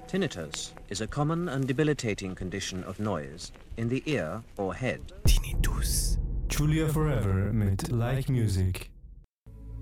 Tinnitus is a common and debilitating condition of noise in the ear or head. Tinnitus. Julia Forever mit Like Music.